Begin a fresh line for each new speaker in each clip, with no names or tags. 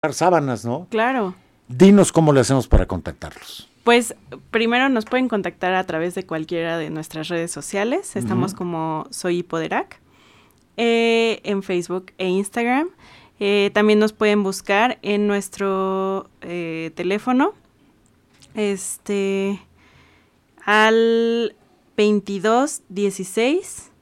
sábanas, ¿no?
Claro.
Dinos cómo le hacemos para contactarlos.
Pues primero nos pueden contactar a través de cualquiera de nuestras redes sociales. Estamos como Soy Hipoderac en Facebook e Instagram. También nos pueden buscar en nuestro teléfono al 22 16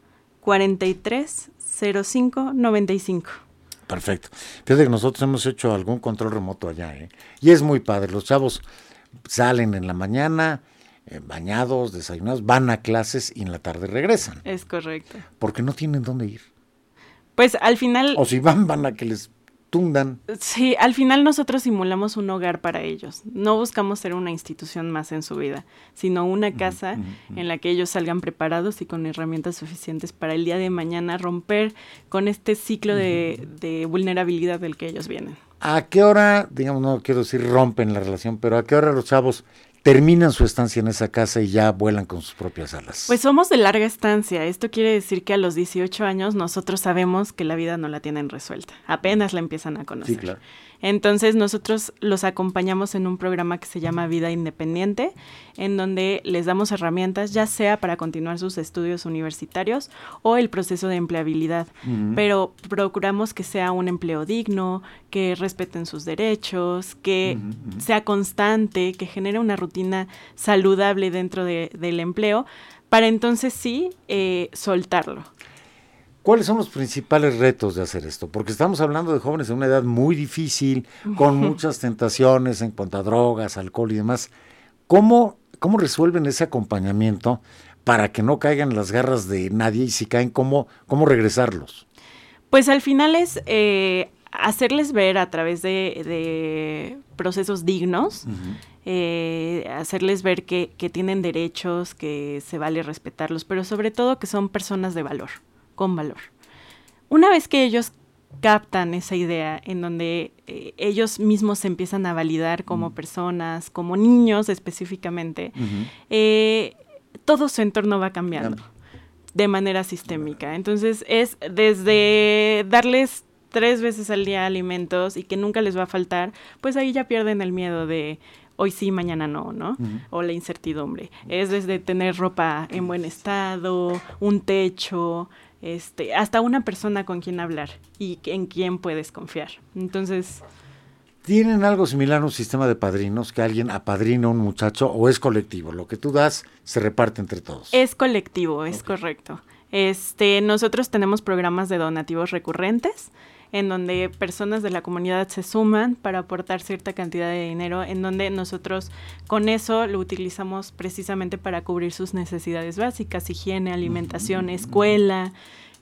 43 05 95.
Perfecto. Fíjate que nosotros hemos hecho algún control remoto allá, y es muy padre. Los chavos salen en la mañana, bañados, desayunados, van a clases y en la tarde regresan.
Es correcto.
Porque no tienen dónde ir.
Pues al final...
O si van a que les tundan.
Sí, al final nosotros simulamos un hogar para ellos. No buscamos ser una institución más en su vida, sino una casa en la que ellos salgan preparados y con herramientas suficientes para el día de mañana romper con este ciclo de vulnerabilidad del que ellos vienen.
¿A qué hora, digamos, no quiero decir rompen la relación, pero a qué hora los chavos terminan su estancia en esa casa y ya vuelan con sus propias alas?
Pues somos de larga estancia. Esto quiere decir que a los 18 años nosotros sabemos que la vida no la tienen resuelta. Apenas la empiezan a conocer.
Sí, claro.
Entonces nosotros los acompañamos en un programa que se llama Vida Independiente, en donde les damos herramientas, ya sea para continuar sus estudios universitarios o el proceso de empleabilidad. Pero procuramos que sea un empleo digno, que respeten sus derechos, que sea constante, que genere una rutina saludable dentro del empleo, para entonces sí soltarlo.
¿Cuáles son los principales retos de hacer esto? Porque estamos hablando de jóvenes de una edad muy difícil, con muchas tentaciones en cuanto a drogas, alcohol y demás. ¿Cómo resuelven ese acompañamiento para que no caigan en las garras de nadie y si caen, cómo regresarlos?
Pues al final es hacerles ver a través de procesos dignos, hacerles ver que tienen derechos, que se vale respetarlos, pero sobre todo que son personas de valor, con valor. Una vez que ellos captan esa idea en donde ellos mismos se empiezan a validar como personas, como niños específicamente, todo su entorno va cambiando de manera sistémica. Entonces es desde darles 3 veces al día alimentos y que nunca les va a faltar, pues ahí ya pierden el miedo de hoy sí, mañana no, ¿no? O la incertidumbre. Es desde tener ropa en buen estado, un techo, hasta una persona con quien hablar y en quien puedes confiar. Entonces...
¿Tienen algo similar a un sistema de padrinos, que alguien apadrina a un muchacho, o es colectivo? Lo que tú das se reparte entre todos.
Es colectivo, es correcto. Nosotros tenemos programas de donativos recurrentes, en donde personas de la comunidad se suman para aportar cierta cantidad de dinero, en donde nosotros con eso lo utilizamos precisamente para cubrir sus necesidades básicas, higiene, alimentación, escuela,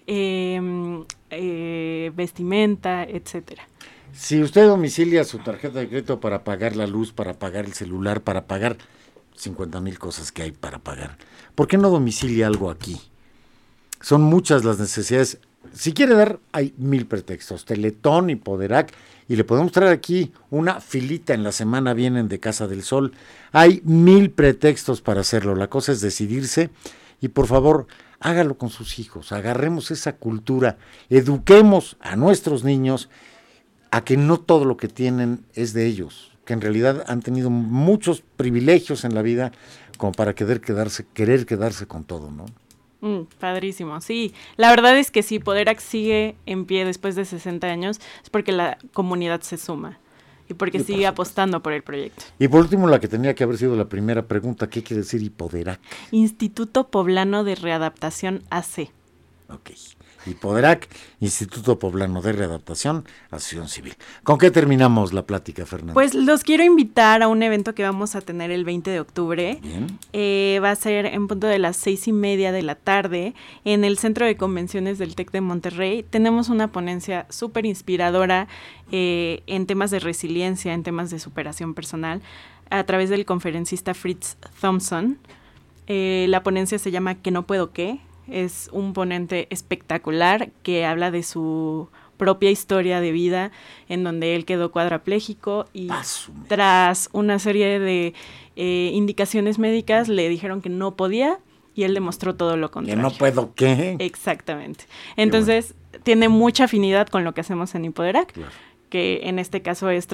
vestimenta, etcétera.
Si usted domicilia su tarjeta de crédito para pagar la luz, para pagar el celular, para pagar 50,000 cosas que hay para pagar, ¿por qué no domicilia algo aquí? Son muchas las necesidades. Si quiere dar, hay 1000 pretextos. Teletón, Hipoderac, y le podemos traer aquí una filita en la semana, vienen de Casa del Sol. Hay 1000 pretextos para hacerlo. La cosa es decidirse y por favor, hágalo con sus hijos. Agarremos esa cultura, eduquemos a nuestros niños a que no todo lo que tienen es de ellos, que en realidad han tenido muchos privilegios en la vida como para querer quedarse con todo, ¿no?
Padrísimo, sí. La verdad es que si Hipoderac sigue en pie después de 60 años es porque la comunidad se suma y porque sigue apostando por el proyecto.
Y por último, la que tenía que haber sido la primera pregunta, ¿qué quiere decir Hipoderac?
Instituto Poblano de Readaptación AC.
Ok. Hipoderac, Instituto Poblano de Readaptación, Asociación Civil. ¿Con qué terminamos la plática, Fernanda?
Pues los quiero invitar a un evento que vamos a tener el 20 de octubre.
Bien.
Va a ser en punto de las 6:30 de la tarde en el Centro de Convenciones del TEC de Monterrey. Tenemos una ponencia súper inspiradora en temas de resiliencia, en temas de superación personal, a través del conferencista Fritz Thompson. La ponencia se llama ¿Qué no puedo qué? Es un ponente espectacular que habla de su propia historia de vida, en donde él quedó cuadraplégico y tras una serie de indicaciones médicas le dijeron que no podía y él demostró todo lo contrario.
¿Que no puedo qué?
Exactamente. Entonces, tiene mucha afinidad con lo que hacemos en Hipoderac, que en este caso es